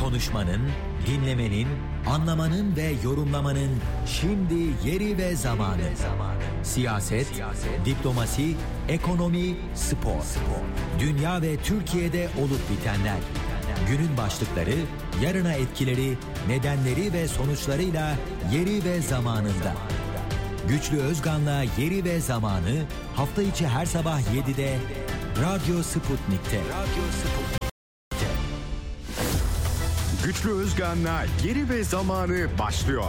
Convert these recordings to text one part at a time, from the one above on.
Konuşmanın, dinlemenin, anlamanın ve yorumlamanın şimdi yeri ve zamanı. Siyaset, diplomasi, ekonomi, spor. Dünya ve Türkiye'de olup bitenler. Günün başlıkları, yarına etkileri, nedenleri ve sonuçlarıyla yeri ve zamanında. Güçlü Özgan'la Yeri ve Zamanı hafta içi her sabah 7'de Radyo Sputnik'te. Güçlü Özgan'la Yeri ve Zamanı başlıyor.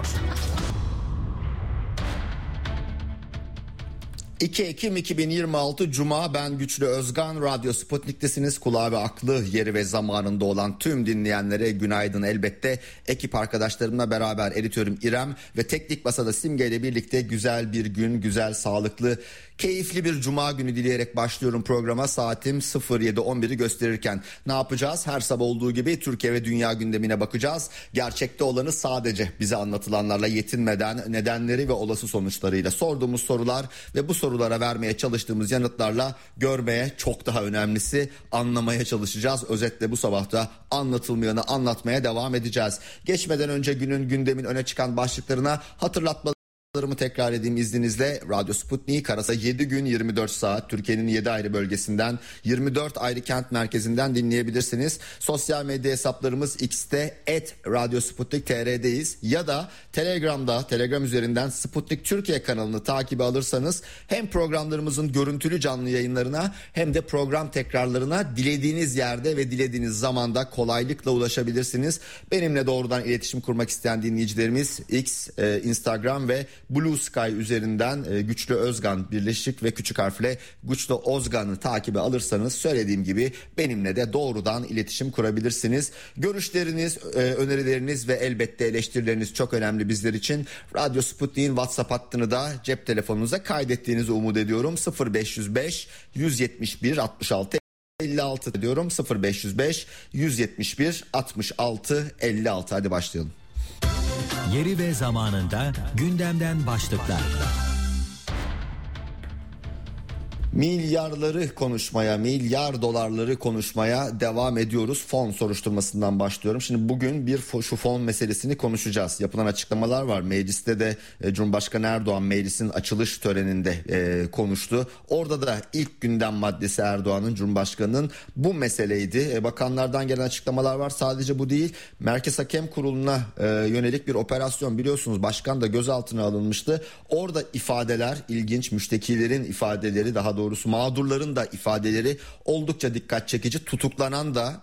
2 Ekim 2026 Cuma, ben Güçlü Özgan. Radyo Sputnik'tesiniz. Kulağı ve aklı yeri ve zamanında olan tüm dinleyenlere günaydın elbette. Ekip arkadaşlarımla beraber editörüm İrem ve teknik masada Simge ile birlikte güzel bir gün, güzel, sağlıklı, keyifli bir cuma günü dileyerek başlıyorum programa. Saatim 07.11'i gösterirken ne yapacağız? Her sabah olduğu gibi Türkiye ve dünya gündemine bakacağız. Gerçekte olanı sadece bize anlatılanlarla yetinmeden nedenleri ve olası sonuçlarıyla, sorduğumuz sorular ve bu sorulara vermeye çalıştığımız yanıtlarla görmeye, çok daha önemlisi anlamaya çalışacağız. Özetle bu sabahta anlatılmayanı anlatmaya devam edeceğiz. Geçmeden önce günün, gündemin öne çıkan başlıklarına hatırlatmalarımı tekrar edeyim izninizle. Radyo Sputnik karasa 7 gün 24 saat Türkiye'nin 7 ayrı bölgesinden, 24 ayrı kent merkezinden dinleyebilirsiniz. Sosyal medya hesaplarımız X'te @radyosputnik.tr'deyiz ya da Telegram üzerinden Sputnik Türkiye kanalını takibe alırsanız hem programlarımızın görüntülü canlı yayınlarına hem de program tekrarlarına dilediğiniz yerde ve dilediğiniz zamanda kolaylıkla ulaşabilirsiniz. Benimle doğrudan iletişim kurmak isteyen dinleyicilerimiz X, Instagram ve Blue Sky üzerinden Güçlü Özgan birleşik ve küçük harfle Güçlü Özgan'ı takibe alırsanız söylediğim gibi benimle de doğrudan iletişim kurabilirsiniz. Görüşleriniz, önerileriniz ve elbette eleştirileriniz çok önemli bizler için. Radyo Sputnik'in WhatsApp hattını da cep telefonunuza kaydettiğinizi umut ediyorum. 0505 171 66 56 diyorum. 0505 171 66 56. Hadi başlayalım. Yeri ve zamanında gündemden başlıklar. Milyarları konuşmaya, milyar dolarları konuşmaya devam ediyoruz. Fon soruşturmasından başlıyorum. Şimdi bugün şu fon meselesini konuşacağız. Yapılan açıklamalar var. Mecliste de Cumhurbaşkanı Erdoğan meclisin açılış töreninde konuştu. Orada da ilk gündem maddesi Erdoğan'ın, Cumhurbaşkanı'nın bu meseleydi. Bakanlardan gelen açıklamalar var. Sadece bu değil. Merkez Hakem Kurulu'na yönelik bir operasyon, biliyorsunuz başkan da gözaltına alınmıştı. Orada ifadeler ilginç, müştekilerin ifadeleri, daha doğrusu mağdurların da ifadeleri oldukça dikkat çekici. Tutuklanan da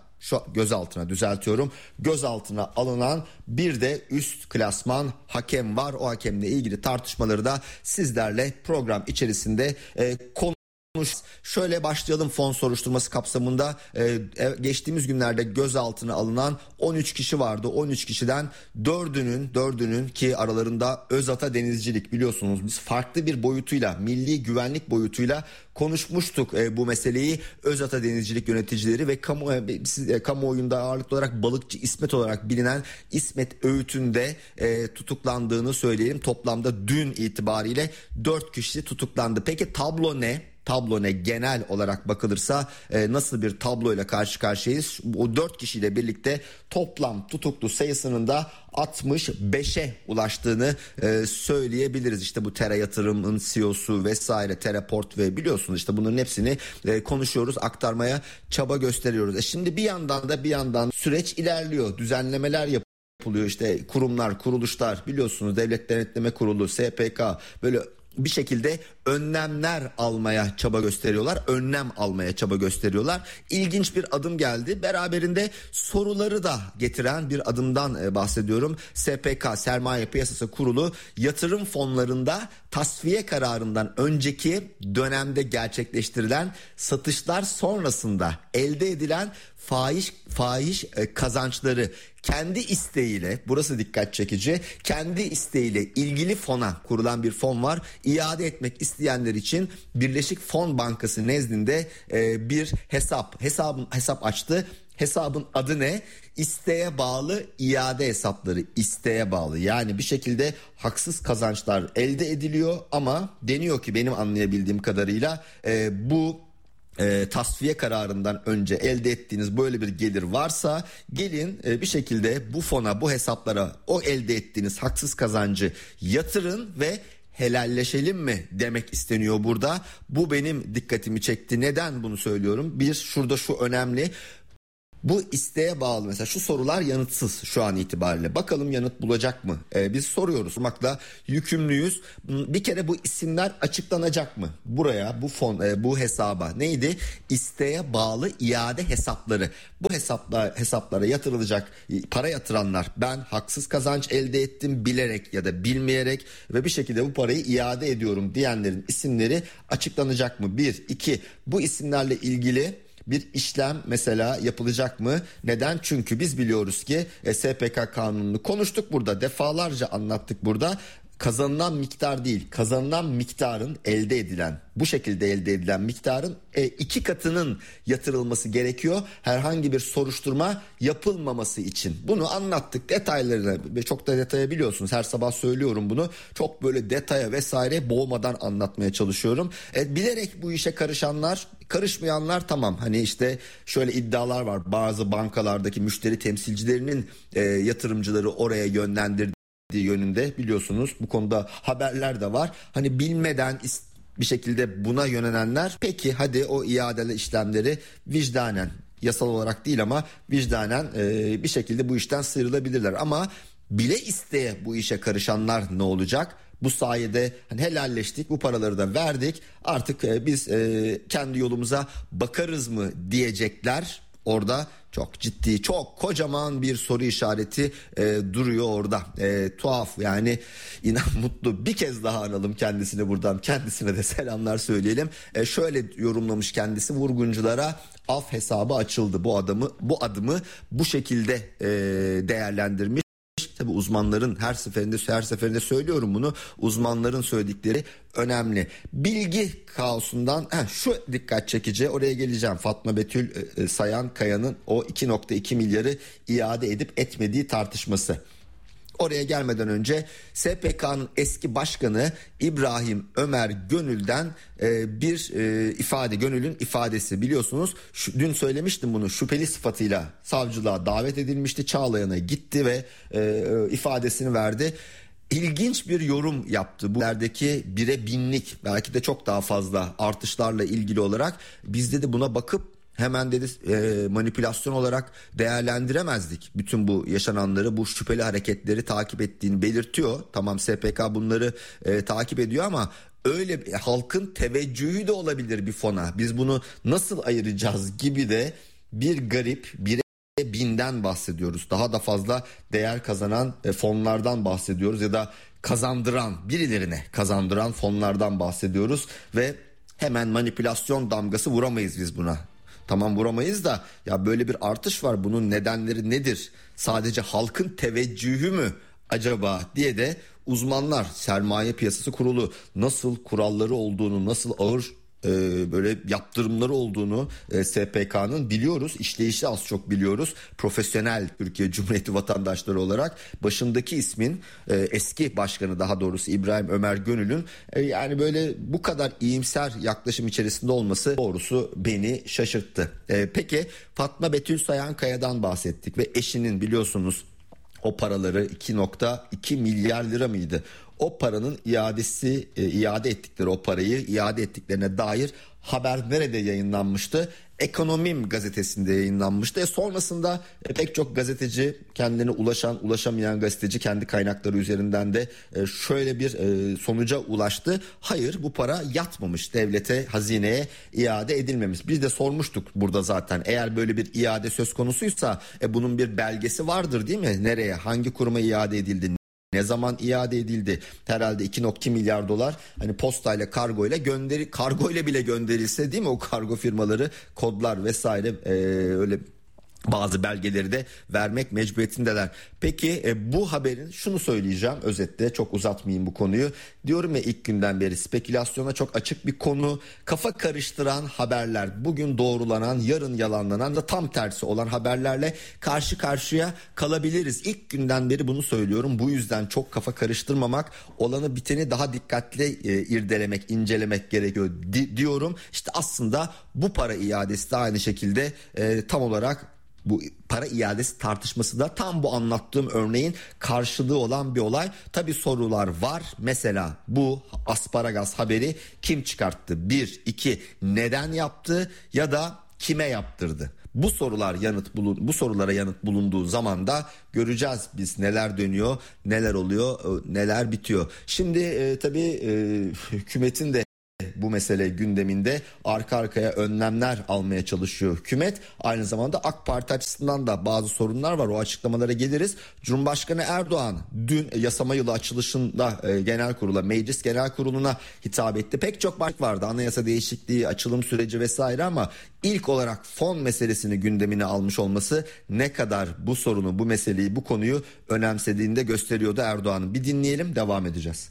gözaltına alınan bir de üst klasman hakem var. O hakemle ilgili tartışmaları da sizlerle program içerisinde Şöyle başlayalım fon soruşturması kapsamında. Geçtiğimiz günlerde gözaltına alınan 13 kişi vardı. 13 kişiden 4'ünün ki aralarında Özata Denizcilik, biliyorsunuz biz farklı bir boyutuyla, milli güvenlik boyutuyla konuşmuştuk bu meseleyi. Özata Denizcilik yöneticileri ve kamuoyunda ağırlıklı olarak balıkçı İsmet olarak bilinen İsmet Öğüt'ün de tutuklandığını söyleyelim. Toplamda dün itibariyle 4 kişi tutuklandı. Peki tablo ne? Genel olarak bakılırsa nasıl bir tabloyla karşı karşıyayız? O 4 kişiyle birlikte toplam tutuklu sayısının da 65'e ulaştığını söyleyebiliriz. İşte bu Tera Yatırım'ın CEO'su vesaire, Teraport ve biliyorsunuz işte bunların hepsini konuşuyoruz, aktarmaya çaba gösteriyoruz. Şimdi bir yandan süreç ilerliyor, düzenlemeler yapılıyor. İşte kurumlar, kuruluşlar, biliyorsunuz Devlet Denetleme Kurulu, SPK böyle bir şekilde önlem almaya çaba gösteriyorlar. İlginç bir adım geldi. Beraberinde soruları da getiren bir adımdan bahsediyorum. SPK, Sermaye Piyasası Kurulu, yatırım fonlarında tasfiye kararından önceki dönemde gerçekleştirilen satışlar sonrasında elde edilen fahiş kazançları kendi isteğiyle, burası dikkat çekici, kendi isteğiyle ilgili fona, kurulan bir fon var, iade etmek isteyenler için Birleşik Fon Bankası nezdinde bir hesap açtı. Hesabın adı ne? İsteğe bağlı iade hesapları, isteğe bağlı. Yani bir şekilde haksız kazançlar elde ediliyor ama deniyor ki, benim anlayabildiğim kadarıyla bu tasfiye kararından önce elde ettiğiniz böyle bir gelir varsa gelin bir şekilde bu fona, bu hesaplara o elde ettiğiniz haksız kazancı yatırın ve helalleşelim mi demek isteniyor burada. Bu benim dikkatimi çekti. Neden bunu söylüyorum? Bir, şurada şu önemli. Bu isteğe bağlı, mesela şu sorular yanıtsız şu an itibariyle. Bakalım yanıt bulacak mı? Biz soruyoruz. Sormakla yükümlüyüz. Bir kere bu isimler açıklanacak mı? Buraya, bu fon, bu hesaba neydi? İsteğe bağlı iade hesapları. Bu hesaplara yatırılacak para yatıranlar, ben haksız kazanç elde ettim bilerek ya da bilmeyerek ve bir şekilde bu parayı iade ediyorum diyenlerin isimleri açıklanacak mı? 1, 2, bu isimlerle ilgili bir işlem mesela yapılacak mı? Neden? Çünkü biz biliyoruz ki SPK kanununu konuştuk burada, defalarca anlattık burada. Kazanılan miktar değil, kazanılan miktarın, elde edilen, bu şekilde elde edilen miktarın 2 katının yatırılması gerekiyor herhangi bir soruşturma yapılmaması için. Bunu anlattık, detaylarını ve çok da detaya, biliyorsunuz her sabah söylüyorum bunu, çok böyle detaya vesaire boğmadan anlatmaya çalışıyorum. Bilerek bu işe karışanlar, karışmayanlar tamam, hani işte şöyle iddialar var, bazı bankalardaki müşteri temsilcilerinin yatırımcıları oraya yönlendirdiği yönünde, biliyorsunuz bu konuda haberler de var. Hani bilmeden bir şekilde buna yönelenler, peki hadi o iadeli işlemleri vicdanen, yasal olarak değil ama vicdanen bir şekilde bu işten sıyrılabilirler. Ama bile isteye bu işe karışanlar ne olacak? Bu sayede hani helalleştik, bu paraları da verdik, artık biz kendi yolumuza bakarız mı diyecekler. Orada çok ciddi, çok kocaman bir soru işareti duruyor orada. Tuhaf yani, inan Mutlu, bir kez daha analım kendisini buradan, kendisine de selamlar söyleyelim. Şöyle yorumlamış kendisi: vurgunculara af hesabı açıldı. Bu adımı bu şekilde değerlendirmiş. Tabii uzmanların her seferinde söylüyorum bunu. Uzmanların söyledikleri önemli. Bilgi kaosundan şu dikkat çekici, oraya geleceğim. Fatma Betül Sayan Kaya'nın o 2.2 milyarı iade edip etmediği tartışması. Oraya gelmeden önce SPK'nın eski başkanı İbrahim Ömer Gönül'den bir ifade, Gönül'ün ifadesi, biliyorsunuz dün söylemiştim bunu, şüpheli sıfatıyla savcılığa davet edilmişti. Çağlayan'a gitti ve ifadesini verdi. İlginç bir yorum yaptı. Bu lerdeki 1'e 1000'lik, belki de çok daha fazla artışlarla ilgili olarak biz dedi buna bakıp hemen dedi manipülasyon olarak değerlendiremezdik. Bütün bu yaşananları, bu şüpheli hareketleri takip ettiğini belirtiyor. Tamam, SPK bunları takip ediyor ama öyle halkın teveccühü de olabilir bir fona. Biz bunu nasıl ayıracağız gibi de bir garip, bir 1000'den bahsediyoruz. Daha da fazla değer kazanan fonlardan bahsediyoruz ya da kazandıran, birilerine kazandıran fonlardan bahsediyoruz ve hemen manipülasyon damgası vuramayız biz buna. Tamam, vuramayız da ya böyle bir artış var, bunun nedenleri nedir? Sadece halkın teveccühü mü acaba diye de uzmanlar, Sermaye Piyasası Kurulu nasıl kuralları olduğunu, nasıl ağır böyle yaptırımları olduğunu SPK'nın biliyoruz. İşleyişi az çok biliyoruz. Profesyonel Türkiye Cumhuriyeti vatandaşları olarak başındaki ismin eski başkanı, daha doğrusu İbrahim Ömer Gönül'ün yani böyle bu kadar iyimser yaklaşım içerisinde olması doğrusu beni şaşırttı. Peki Fatma Betül Sayan Kaya'dan bahsettik ve eşinin, biliyorsunuz o paraları 2.2 milyar lira mıydı? O paranın iade ettikleri, o parayı iade ettiklerine dair haber nerede yayınlanmıştı? Ekonomim gazetesinde yayınlanmıştı. Sonrasında pek çok gazeteci, kendine ulaşamayan gazeteci kendi kaynakları üzerinden de şöyle bir sonuca ulaştı. Hayır, bu para yatmamış devlete, hazineye iade edilmemiş. Biz de sormuştuk burada zaten, eğer böyle bir iade söz konusuysa bunun bir belgesi vardır değil mi? Nereye, hangi kuruma iade edildi? Ne zaman iade edildi? Herhalde 2.2 milyar dolar hani postayla, kargoyla bile gönderilse değil mi, o kargo firmaları kodlar vesaire öyle Bazı belgeleri de vermek mecburiyetindeler. Peki bu haberin şunu söyleyeceğim özetle, çok uzatmayayım bu konuyu. Diyorum ya, ilk günden beri spekülasyona çok açık bir konu. Kafa karıştıran haberler, bugün doğrulanan yarın yalanlanan da tam tersi olan haberlerle karşı karşıya kalabiliriz. İlk günden beri bunu söylüyorum. Bu yüzden çok kafa karıştırmamak, olanı biteni daha dikkatli irdelemek, incelemek gerekiyor diyorum. İşte aslında bu para iadesi de aynı şekilde tam olarak bu para iadesi tartışması da tam bu anlattığım örneğin karşılığı olan bir olay. Tabii sorular var. Mesela bu asparagas haberi kim çıkarttı? 1, 2, neden yaptı ya da kime yaptırdı? Bu sorulara yanıt bulunduğu zaman da göreceğiz biz neler dönüyor, neler oluyor, neler bitiyor. Şimdi tabii hükümetin de bu mesele gündeminde, arka arkaya önlemler almaya çalışıyor hükümet. Aynı zamanda AK Parti açısından da bazı sorunlar var, o açıklamalara geliriz. Cumhurbaşkanı Erdoğan dün yasama yılı açılışında genel kurula, meclis genel kuruluna hitap etti. Pek çok başlık vardı, anayasa değişikliği, açılım süreci vesaire, ama ilk olarak fon meselesini gündemine almış olması ne kadar bu sorunu, bu meseleyi, bu konuyu önemsediğini de gösteriyordu Erdoğan'ın. Bir dinleyelim, devam edeceğiz.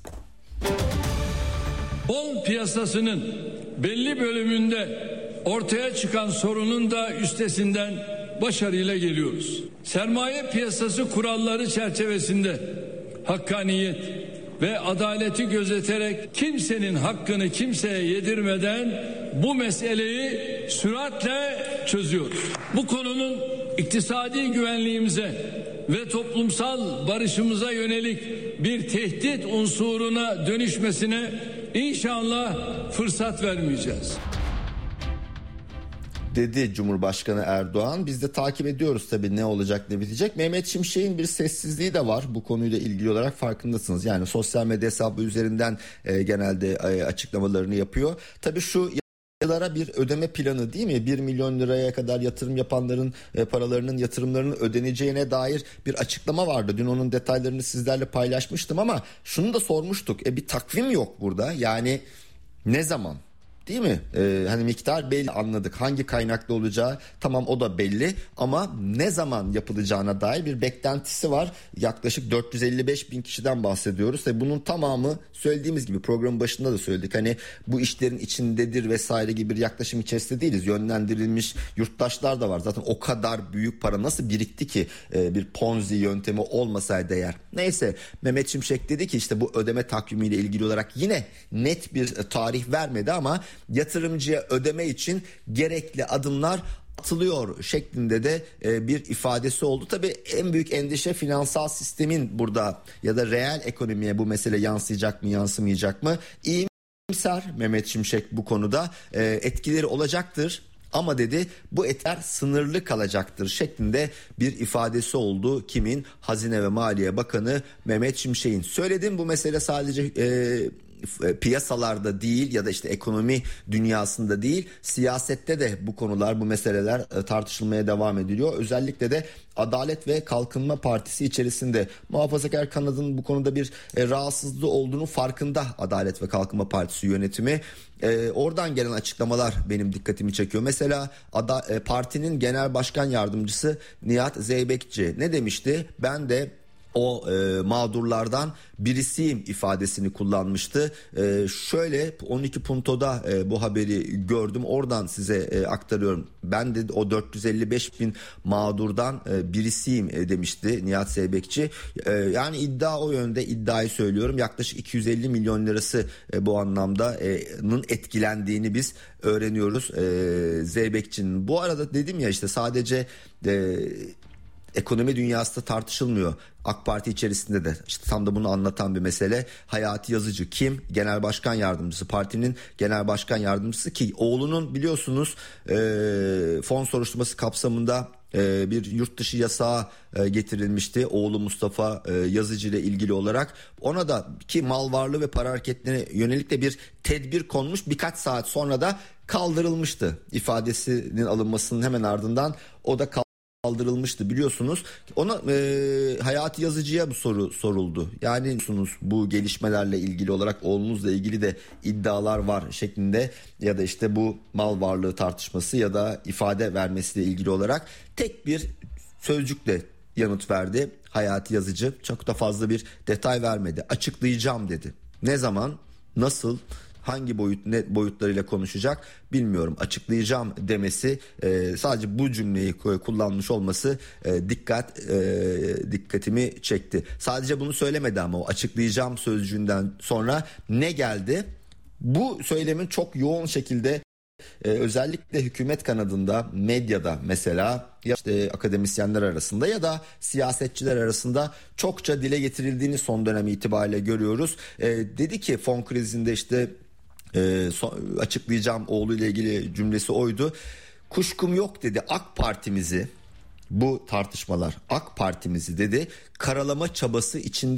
Fon piyasasının belli bölümünde ortaya çıkan sorunun da üstesinden başarıyla geliyoruz. Sermaye piyasası kuralları çerçevesinde hakkaniyet ve adaleti gözeterek kimsenin hakkını kimseye yedirmeden bu meseleyi süratle çözüyoruz. Bu konunun iktisadi güvenliğimize ve toplumsal barışımıza yönelik bir tehdit unsuruna dönüşmesine İnşallah fırsat vermeyeceğiz, dedi Cumhurbaşkanı Erdoğan. Biz de takip ediyoruz tabii ne olacak, ne bitecek. Mehmet Şimşek'in bir sessizliği de var bu konuyla ilgili olarak, farkındasınız. Yani sosyal medya hesabı üzerinden genelde açıklamalarını yapıyor. Tabii şu yıllara bir ödeme planı, değil mi? 1 milyon liraya kadar yatırım yapanların paralarının, yatırımlarının ödeneceğine dair bir açıklama vardı. Dün onun detaylarını sizlerle paylaşmıştım ama şunu da sormuştuk. Bir takvim yok burada. Yani ne zaman? Değil mi? Hani miktar belli, anladık. Hangi kaynaklı olacağı tamam, o da belli, ama ne zaman yapılacağına dair bir beklentisi var. Yaklaşık 455 bin kişiden bahsediyoruz. Bunun tamamı, söylediğimiz gibi programın başında da söyledik, hani bu işlerin içindedir vesaire gibi bir yaklaşım içerisinde değiliz. Yönlendirilmiş yurttaşlar da var. Zaten o kadar büyük para nasıl birikti ki bir ponzi yöntemi olmasaydı eğer. Neyse, Mehmet Şimşek dedi ki işte bu ödeme takvimiyle ilgili olarak yine net bir tarih vermedi ama yatırımcıya ödeme için gerekli adımlar atılıyor şeklinde de bir ifadesi oldu. Tabii en büyük endişe finansal sistemin burada ya da reel ekonomiye bu mesele yansıyacak mı, yansımayacak mı? İyimser Mehmet Şimşek bu konuda, etkileri olacaktır. Ama dedi bu etkiler sınırlı kalacaktır şeklinde bir ifadesi oldu. Kimin? Hazine ve Maliye Bakanı Mehmet Şimşek'in. Söyledim, bu mesele sadece piyasalarda değil ya da işte ekonomi dünyasında değil, siyasette de bu konular, bu meseleler tartışılmaya devam ediliyor. Özellikle de Adalet ve Kalkınma Partisi içerisinde muhafazakar kanadın bu konuda bir rahatsızlığı olduğunu farkında Adalet ve Kalkınma Partisi yönetimi. Oradan gelen açıklamalar benim dikkatimi çekiyor. Mesela partinin genel başkan yardımcısı Nihat Zeybekçi ne demişti? Ben de o mağdurlardan birisiyim ifadesini kullanmıştı. Şöyle 12 Punto'da bu haberi gördüm, oradan size aktarıyorum. Ben de o 455 bin mağdurdan birisiyim demişti Nihat Zeybekçi. Yani iddia o yönde, iddiayı söylüyorum. Yaklaşık 250 milyon lirası bu anlamda etkilendiğini biz öğreniyoruz Zeybekçi'nin. Bu arada dedim ya, işte sadece ekonomi dünyasında tartışılmıyor. AK Parti içerisinde de işte tam da bunu anlatan bir mesele. Hayati Yazıcı kim? Genel başkan yardımcısı. Partinin genel başkan yardımcısı ki oğlunun biliyorsunuz fon soruşturması kapsamında bir yurt dışı yasağı getirilmişti. Oğlu Mustafa Yazıcı ile ilgili olarak. Ona da ki mal varlığı ve para hareketlerine yönelik de bir tedbir konmuş. Birkaç saat sonra da kaldırılmıştı. İfadesinin alınmasının hemen ardından o da kaldırılmıştı biliyorsunuz. Ona Hayati Yazıcı'ya bu soru soruldu. Yani bu gelişmelerle ilgili olarak oğlunuzla ilgili de iddialar var şeklinde ya da işte bu mal varlığı tartışması ya da ifade vermesiyle ilgili olarak tek bir sözcükle yanıt verdi Hayati Yazıcı. Çok da fazla bir detay vermedi. Açıklayacağım dedi. Ne zaman, nasıl, hangi boyutlarıyla konuşacak bilmiyorum. Açıklayacağım demesi, sadece bu cümleyi kullanmış olması dikkatimi çekti. Sadece bunu söylemedi ama o açıklayacağım sözcüğünden sonra ne geldi? Bu söylemin çok yoğun şekilde özellikle hükümet kanadında, medyada mesela ya işte akademisyenler arasında ya da siyasetçiler arasında çokça dile getirildiğini son dönem itibariyle görüyoruz. Dedi ki fon krizinde işte açıklayacağım oğluyla ilgili cümlesi oydu. Kuşkum yok dedi, AK Parti'mizi, bu tartışmalar AK Parti'mizi dedi karalama çabası içinde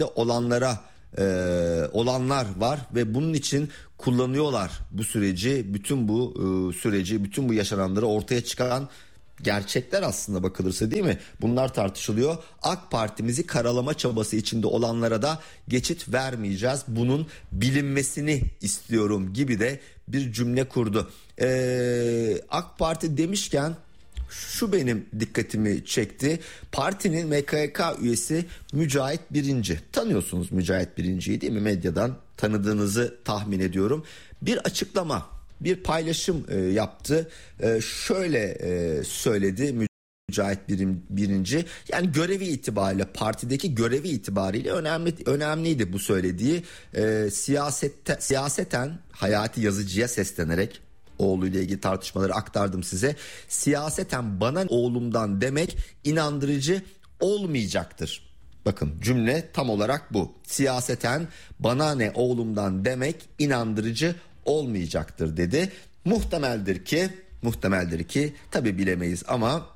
olanlar var ve bunun için kullanıyorlar bu süreci, bütün bu yaşananları ortaya çıkaran gerçekler aslında bakılırsa, değil mi? Bunlar tartışılıyor. AK Parti'mizi karalama çabası içinde olanlara da geçit vermeyeceğiz. Bunun bilinmesini istiyorum gibi de bir cümle kurdu. AK Parti demişken şu benim dikkatimi çekti. Partinin MKYK üyesi Mücahit Birinci. Tanıyorsunuz Mücahit Birinci'yi, değil mi? Medyadan tanıdığınızı tahmin ediyorum. Bir açıklama, bir paylaşım yaptı. Şöyle söyledi Mücahit Birinci. Yani görevi itibariyle, partideki görevi itibariyle önemliydi bu söylediği. Siyaseten Hayati Yazıcı'ya seslenerek oğluyla ilgili tartışmaları aktardım size. Siyaseten bana oğlumdan demek inandırıcı olmayacaktır. Bakın cümle tam olarak bu. Siyaseten bana ne oğlumdan demek inandırıcı olmayacaktır dedi. Muhtemeldir ki tabii bilemeyiz ama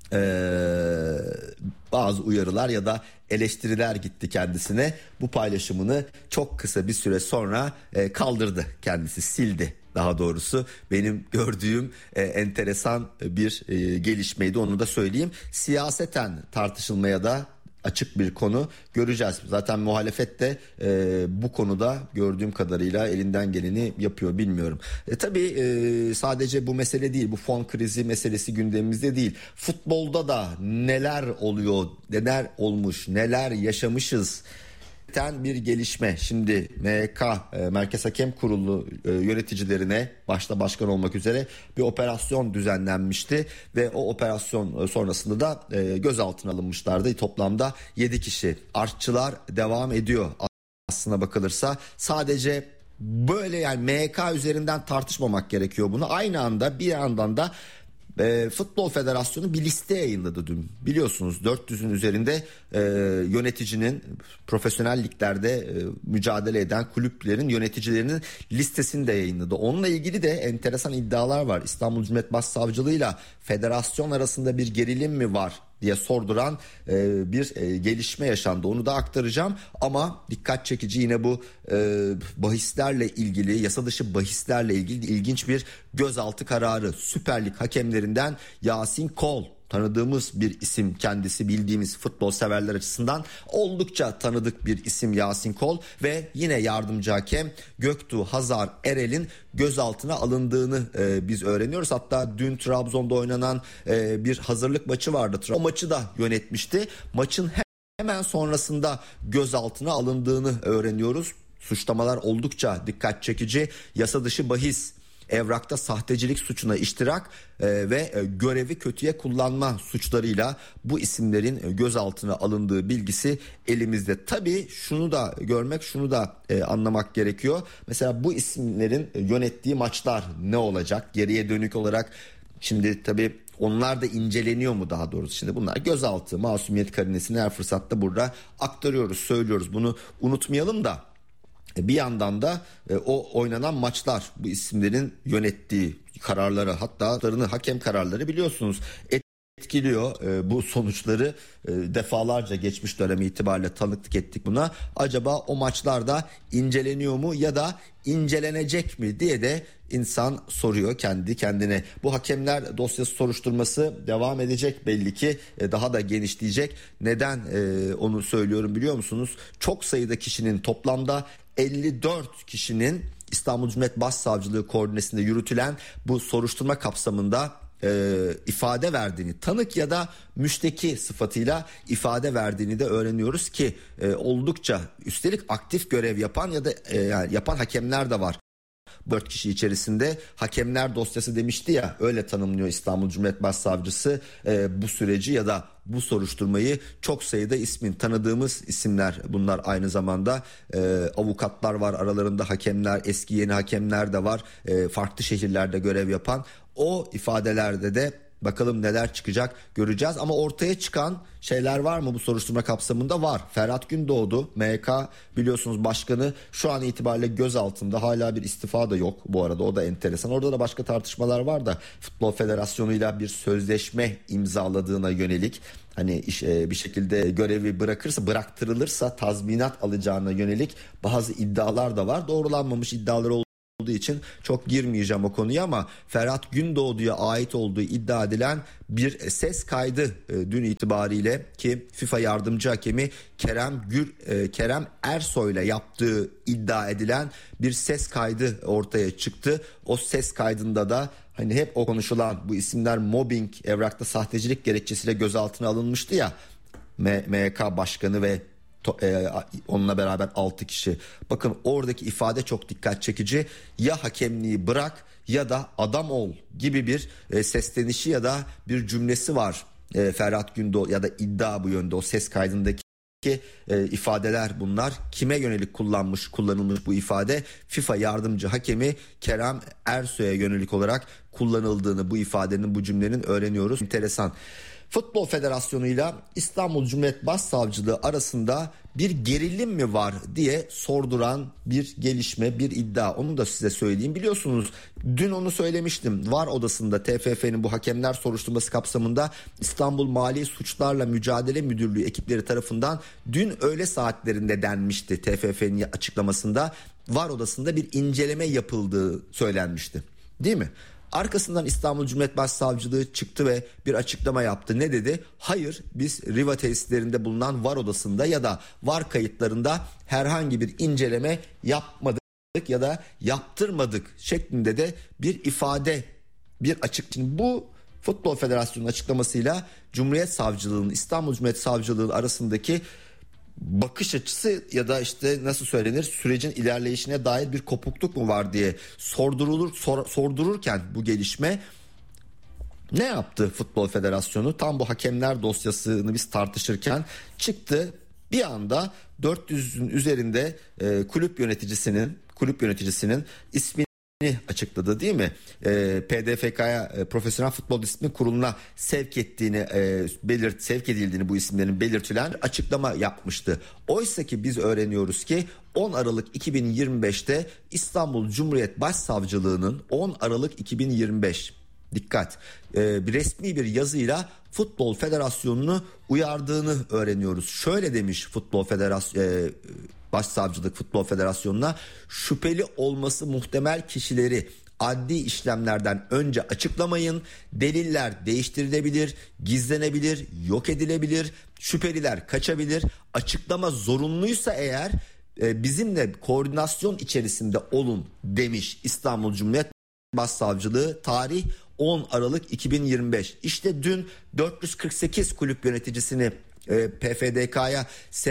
bazı uyarılar ya da eleştiriler gitti kendisine. Bu paylaşımını çok kısa bir süre sonra kaldırdı kendisi, sildi. Daha doğrusu benim gördüğüm enteresan bir gelişmeydi, onu da söyleyeyim. Siyaseten tartışılmaya da açık bir konu, göreceğiz. Zaten muhalefet de bu konuda gördüğüm kadarıyla elinden geleni yapıyor, bilmiyorum. Tabii sadece bu mesele değil, bu fon krizi meselesi gündemimizde değil. Futbolda da neler oluyor, neler olmuş, neler yaşamışız. Bir gelişme. Şimdi MHK Merkez Hakem Kurulu yöneticilerine, başta başkan olmak üzere bir operasyon düzenlenmişti ve o operasyon sonrasında da gözaltına alınmışlardı. Toplamda 7 kişi. Artçılar devam ediyor aslına bakılırsa. Sadece böyle, yani MHK üzerinden tartışmamak gerekiyor bunu. Aynı anda bir yandan da Futbol Federasyonu bir liste yayınladı dün. Biliyorsunuz 400'ün üzerinde yöneticinin, profesyonel liglerde mücadele eden kulüplerin yöneticilerinin listesini de yayınladı. Onunla ilgili de enteresan iddialar var. İstanbul Cumhuriyet Başsavcılığıyla federasyon arasında bir gerilim mi var diye sorduran bir gelişme yaşandı. Onu da aktaracağım ama dikkat çekici yine bu bahislerle ilgili, yasa dışı bahislerle ilgili ilginç bir gözaltı kararı. Süper Lig hakemlerinden Yasin Kol, tanıdığımız bir isim kendisi, bildiğimiz futbol severler açısından oldukça tanıdık bir isim Yasin Kol ve yine yardımcı hakem Göktuğ Hazar Erel'in gözaltına alındığını biz öğreniyoruz. Hatta dün Trabzon'da oynanan bir hazırlık maçı vardı. O maçı da yönetmişti. Maçın hemen sonrasında gözaltına alındığını öğreniyoruz. Suçlamalar oldukça dikkat çekici. Yasa dışı bahis, evrakta sahtecilik suçuna iştirak ve görevi kötüye kullanma suçlarıyla bu isimlerin gözaltına alındığı bilgisi elimizde. Tabii şunu da görmek, şunu da anlamak gerekiyor. Mesela bu isimlerin yönettiği maçlar ne olacak? Geriye dönük olarak şimdi tabii onlar da inceleniyor mu daha doğrusu? Şimdi bunlar gözaltı, masumiyet karinesini her fırsatta burada aktarıyoruz, söylüyoruz. Bunu unutmayalım da. Bir yandan da o oynanan maçlar, bu isimlerin yönettiği kararları, hatta hakem kararları biliyorsunuz etkiliyor bu sonuçları. Defalarca geçmiş dönem itibariyle tanıklık ettik buna. Acaba o maçlarda inceleniyor mu ya da incelenecek mi diye de insan soruyor kendi kendine. Bu hakemler dosyası soruşturması devam edecek belli ki, daha da genişleyecek. Neden onu söylüyorum biliyor musunuz? Çok sayıda kişinin, toplamda 54 kişinin İstanbul Cumhuriyet Başsavcılığı koordinesinde yürütülen bu soruşturma kapsamında ifade verdiğini, tanık ya da müşteki sıfatıyla ifade verdiğini de öğreniyoruz ki oldukça, üstelik aktif görev yapan ya da yani yapan hakemler de var. 4 kişi içerisinde hakemler dosyası demişti ya, öyle tanımlıyor İstanbul Cumhuriyet Başsavcısı bu süreci ya da bu soruşturmayı. Çok sayıda ismin, tanıdığımız isimler bunlar, aynı zamanda avukatlar var aralarında, hakemler, eski yeni hakemler de var, farklı şehirlerde görev yapan. O ifadelerde de bakalım neler çıkacak, göreceğiz. Ama ortaya çıkan şeyler var mı bu soruşturma kapsamında? Var. Ferhat Gündoğdu, MHK biliyorsunuz başkanı, şu an itibariyle gözaltında, hala bir istifa da yok bu arada, o da enteresan. Orada da başka tartışmalar var da, Futbol Federasyonu'yla bir sözleşme imzaladığına yönelik, hani bir şekilde görevi bıraktırılırsa tazminat alacağına yönelik bazı iddialar da var. Doğrulanmamış iddialar olduğu için çok girmeyeceğim o konuya, ama Ferhat Gündoğdu'ya ait olduğu iddia edilen bir ses kaydı dün itibariyle, ki FIFA yardımcı hakemi Kerem Ersoy'la yaptığı iddia edilen bir ses kaydı ortaya çıktı. O ses kaydında da hani hep o konuşulan bu isimler mobbing, evrakta sahtecilik gerekçesiyle gözaltına alınmıştı ya, MHK başkanı ve onunla beraber 6 kişi. Bakın oradaki ifade çok dikkat çekici. Ya hakemliği bırak ya da adam ol gibi bir seslenişi ya da bir cümlesi var Ferhat Gündoğdu, ya da iddia bu yönde o ses kaydındaki ifadeler bunlar. Kime yönelik kullanılmış bu ifade? FIFA yardımcı hakemi Kerem Ersoy'a yönelik olarak kullanıldığını, bu ifadenin, bu cümlenin öğreniyoruz. Enteresan. Futbol Federasyonu'yla İstanbul Cumhuriyet Başsavcılığı arasında bir gerilim mi var diye sorduran bir gelişme, bir iddia. Onu da size söyleyeyim. Biliyorsunuz dün onu söylemiştim. VAR odasında TFF'nin bu hakemler soruşturması kapsamında İstanbul Mali Suçlarla Mücadele Müdürlüğü ekipleri tarafından dün öğle saatlerinde denmişti, TFF'nin açıklamasında VAR odasında bir inceleme yapıldığı söylenmişti. Değil mi? Arkasından İstanbul Cumhuriyet Başsavcılığı çıktı ve bir açıklama yaptı. Ne dedi? Hayır, biz Riva tesislerinde bulunan VAR odasında ya da VAR kayıtlarında herhangi bir inceleme yapmadık ya da yaptırmadık şeklinde de bir ifade, bir açıklama. Bu Futbol Federasyonu'nun açıklamasıyla Cumhuriyet Savcılığı'nın, İstanbul Cumhuriyet Savcılığı arasındaki bakış açısı ya da işte nasıl söylenir, sürecin ilerleyişine dair bir kopukluk mu var diye sordururken bu gelişme, ne yaptı Futbol Federasyonu? Tam bu hakemler dosyasını biz tartışırken çıktı bir anda 400'ün üzerinde kulüp yöneticisinin ismini açıkladı, değil mi? PDFK'ya, Profesyonel Futbol Disiplin Kurulu'na sevk edildiğini bu isimlerin belirtilen açıklama yapmıştı. Oysa ki biz öğreniyoruz ki 10 Aralık 2025'te İstanbul Cumhuriyet Başsavcılığı'nın 10 Aralık 2025 dikkat resmi bir yazıyla Futbol Federasyonu'nu uyardığını öğreniyoruz. Şöyle demiş Futbol Federasyonu, Başsavcılık Futbol Federasyonu'na, şüpheli olması muhtemel kişileri adli işlemlerden önce açıklamayın. Deliller değiştirilebilir, gizlenebilir, yok edilebilir, şüpheliler kaçabilir. Açıklama zorunluysa eğer bizimle koordinasyon içerisinde olun demiş İstanbul Cumhuriyet Başsavcılığı. Tarih 10 Aralık 2025. İşte dün 448 kulüp yöneticisini PFDK'ya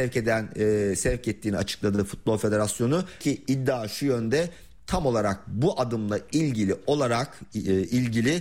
sevk ettiğini açıkladı Futbol Federasyonu, ki iddia şu yönde: tam olarak bu adımla ilgili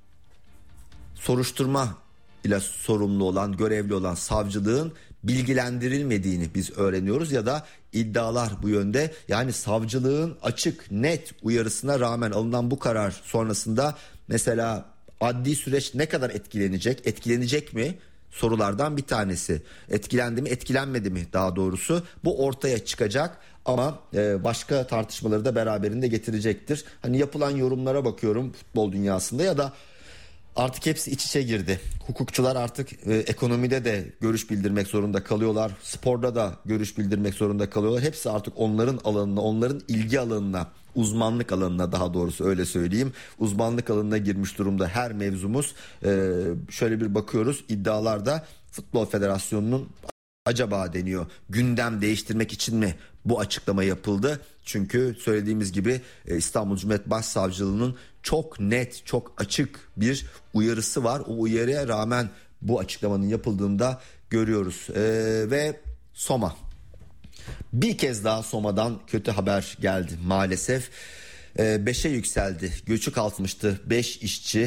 soruşturma ile sorumlu olan, görevli olan savcılığın bilgilendirilmediğini biz öğreniyoruz ya da iddialar bu yönde. Yani savcılığın açık, net uyarısına rağmen alınan bu karar sonrasında mesela adli süreç ne kadar etkilenecek mi? Sorulardan bir tanesi. Etkilendi mi, etkilenmedi mi daha doğrusu, bu ortaya çıkacak ama başka tartışmaları da beraberinde getirecektir. Hani yapılan yorumlara bakıyorum futbol dünyasında ya da Artık hepsi iç içe girdi. Hukukçular artık ekonomide de görüş bildirmek zorunda kalıyorlar. Sporda da görüş bildirmek zorunda kalıyorlar. Hepsi artık onların alanına, onların ilgi alanına, uzmanlık alanına, daha doğrusu öyle söyleyeyim, uzmanlık alanına girmiş durumda her mevzumuz. Şöyle bir bakıyoruz, iddialarda Futbol Federasyonu'nun acaba deniyor, gündem değiştirmek için mi bu açıklama yapıldı? Çünkü söylediğimiz gibi İstanbul Cumhuriyet Başsavcılığı'nın çok net, çok açık bir uyarısı var. O uyarıya rağmen bu açıklamanın yapıldığında görüyoruz. Ve Soma. Bir kez daha Soma'dan kötü haber geldi maalesef. 5'e yükseldi. Göçük altmıştı 5 işçi.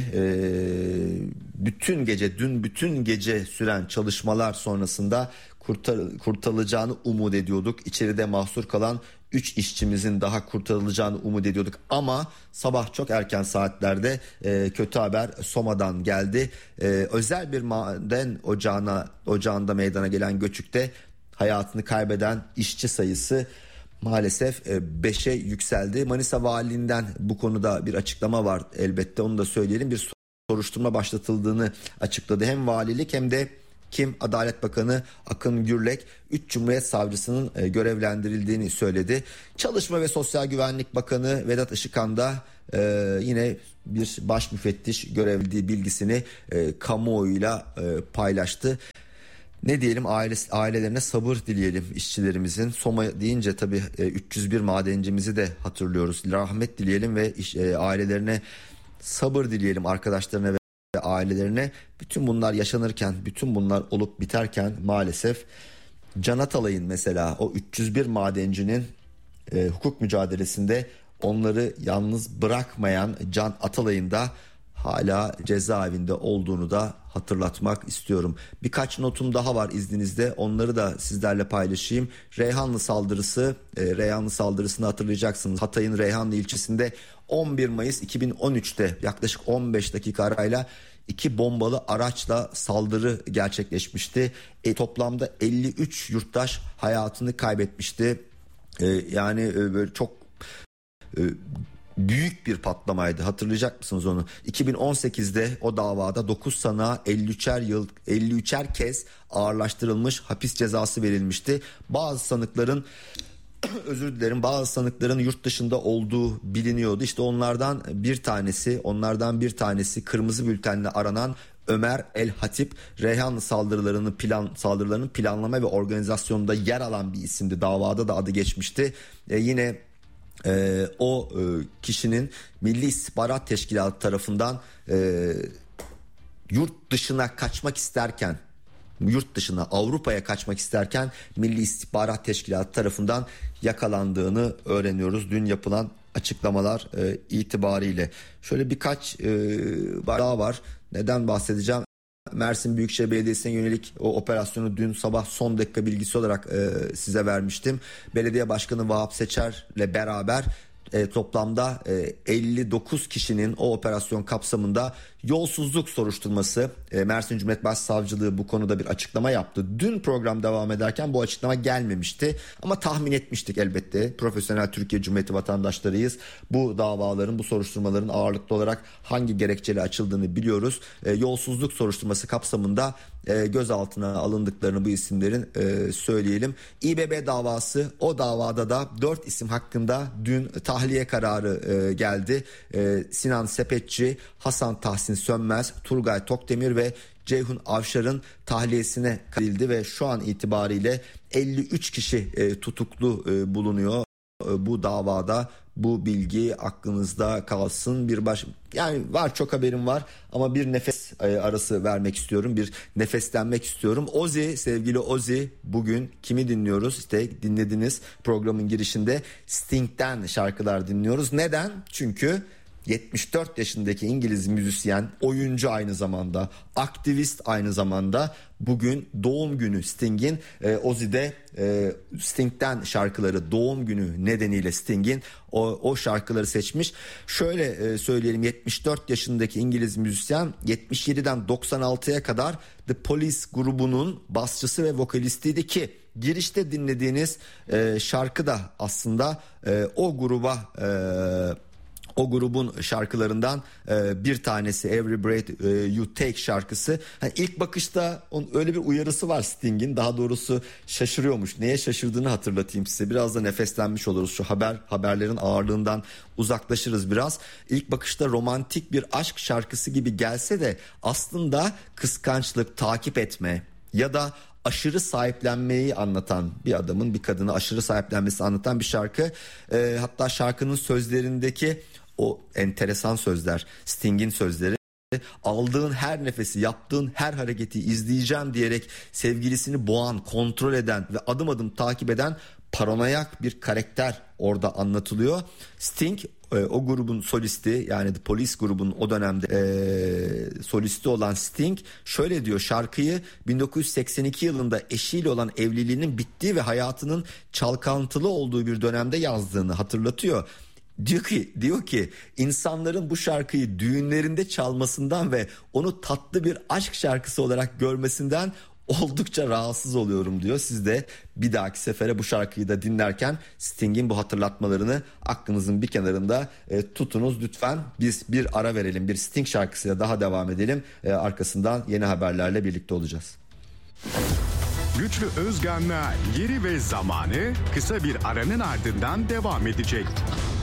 Dün bütün gece süren çalışmalar sonrasında kurtarılacağını umut ediyorduk. İçeride mahsur kalan 3 işçimizin daha kurtarılacağını umut ediyorduk. Ama sabah çok erken saatlerde kötü haber Soma'dan geldi. Özel bir maden ocağında meydana gelen göçükte hayatını kaybeden işçi sayısı maalesef 5'e yükseldi. Manisa Valiliğinden bu konuda bir açıklama var elbette, onu da söyleyelim. Bir soruşturma başlatıldığını açıkladı. Hem valilik hem de Adalet Bakanı Akın Gürlek 3 Cumhuriyet Savcısının görevlendirildiğini söyledi. Çalışma ve Sosyal Güvenlik Bakanı Vedat Işıkhan da yine bir baş müfettiş görevli bilgisini kamuoyuyla paylaştı. Ne diyelim, ailelerine sabır dileyelim işçilerimizin. Soma deyince tabii 301 madencimizi de hatırlıyoruz. Rahmet dileyelim ve ailelerine sabır dileyelim, arkadaşlarına ve ailelerine. Bütün bunlar yaşanırken, bütün bunlar olup biterken maalesef Can Atalay'ın, mesela o 301 madencinin hukuk mücadelesinde onları yalnız bırakmayan Can Atalay'ın da hala cezaevinde olduğunu da hatırlatmak istiyorum. Birkaç notum daha var izninizle, onları da sizlerle paylaşayım. Reyhanlı saldırısını hatırlayacaksınız. Hatay'ın Reyhanlı ilçesinde 11 Mayıs 2013'te yaklaşık 15 dakika arayla 2 bombalı araçla saldırı gerçekleşmişti. Toplamda 53 yurttaş hayatını kaybetmişti. Böyle çok büyük bir patlamaydı, hatırlayacak mısınız onu? 2018'de o davada 9 sanığa 53'er kez ağırlaştırılmış hapis cezası verilmişti. Bazı sanıkların yurt dışında olduğu biliniyordu. İşte onlardan bir tanesi kırmızı bültenle aranan Ömer El Hatip, Reyhanlı saldırılarının planlama ve organizasyonunda yer alan bir isimdi. Davada da adı geçmişti. Yine o kişinin Milli İstihbarat Teşkilatı tarafından yurt dışına Avrupa'ya kaçmak isterken Milli İstihbarat Teşkilatı tarafından yakalandığını öğreniyoruz dün yapılan açıklamalar itibariyle. Şöyle birkaç daha var. Neden bahsedeceğim? Mersin Büyükşehir Belediyesi'ne yönelik o operasyonu dün sabah son dakika bilgisi olarak size vermiştim. Belediye Başkanı Vahap Seçer'le beraber toplamda 59 kişinin o operasyon kapsamında yolsuzluk soruşturması, Mersin Cumhuriyet Başsavcılığı bu konuda bir açıklama yaptı. Dün program devam ederken bu açıklama gelmemişti ama tahmin etmiştik elbette. Profesyonel Türkiye Cumhuriyeti vatandaşlarıyız. Bu davaların, bu soruşturmaların ağırlıklı olarak hangi gerekçeyle açıldığını biliyoruz. Yolsuzluk soruşturması kapsamında gözaltına alındıklarını bu isimlerin söyleyelim. İBB davası, o davada da 4 isim hakkında dün tahliye kararı geldi. Sinan Sepetçi, Hasan Tahsin Sönmez, Turgay Tokdemir ve Ceyhun Avşar'ın tahliyesine edildi ve şu an itibariyle 53 kişi tutuklu bulunuyor bu davada. Bu bilgi aklınızda kalsın. Var, çok haberim var ama bir nefes arası vermek istiyorum. Bir nefeslenmek istiyorum. Sevgili Ozzy, bugün kimi dinliyoruz? İşte dinlediniz programın girişinde, Sting'den şarkılar dinliyoruz. Neden? Çünkü 74 yaşındaki İngiliz müzisyen, oyuncu, aynı zamanda aktivist, aynı zamanda bugün doğum günü Sting'in. Ozzy de Sting'den şarkıları, doğum günü nedeniyle Sting'in o şarkıları seçmiş. Şöyle söyleyelim, 74 yaşındaki İngiliz müzisyen 77'den 96'ya kadar The Police grubunun basçısı ve vokalistiydi ki girişte dinlediğiniz şarkı da aslında o O grubun şarkılarından bir tanesi Every Breath You Take şarkısı. Hani ilk bakışta öyle bir uyarısı var Sting'in. Daha doğrusu şaşırıyormuş. Neye şaşırdığını hatırlatayım size. Biraz da nefeslenmiş oluruz. Şu haberlerin ağırlığından uzaklaşırız biraz. İlk bakışta romantik bir aşk şarkısı gibi gelse de aslında kıskançlık, takip etme ya da aşırı sahiplenmeyi anlatan, bir adamın bir kadını aşırı sahiplenmesi anlatan bir şarkı. Hatta şarkının sözlerindeki o enteresan sözler, Sting'in sözleri, aldığın her nefesi, yaptığın her hareketi izleyeceğim diyerek sevgilisini boğan, kontrol eden ve adım adım takip eden paranoyak bir karakter orada anlatılıyor. Sting o grubun solisti, yani The Police grubunun o dönemde solisti olan Sting şöyle diyor: şarkıyı 1982 yılında eşiyle olan evliliğinin bittiği ve hayatının çalkantılı olduğu bir dönemde yazdığını hatırlatıyor. Diyor ki insanların bu şarkıyı düğünlerinde çalmasından ve onu tatlı bir aşk şarkısı olarak görmesinden oldukça rahatsız oluyorum diyor. Siz de bir dahaki sefere bu şarkıyı da dinlerken Sting'in bu hatırlatmalarını aklınızın bir kenarında tutunuz lütfen. Biz bir ara verelim, bir Sting şarkısıyla daha devam edelim. Arkasından yeni haberlerle birlikte olacağız. Güçlü Özgan'la Yeri ve Zamanı kısa bir aranın ardından devam edecek.